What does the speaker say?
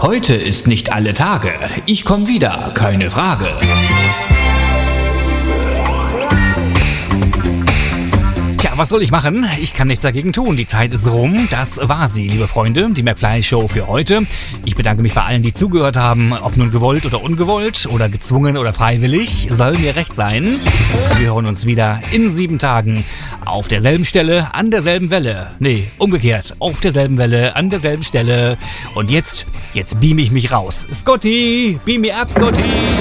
Heute ist nicht alle Tage. Ich komm wieder, keine Frage. Tja, was soll ich machen? Ich kann nichts dagegen tun. Die Zeit ist rum. Das war sie, liebe Freunde. Die McFly-Show für heute. Ich bedanke mich bei allen, die zugehört haben. Ob nun gewollt oder ungewollt oder gezwungen oder freiwillig. Soll mir recht sein. Wir hören uns wieder in 7 Tagen. Auf derselben Stelle, an derselben Welle. Nee, umgekehrt. Auf derselben Welle, an derselben Stelle. Und jetzt beam ich mich raus. Scotty, beam me up, Scotty.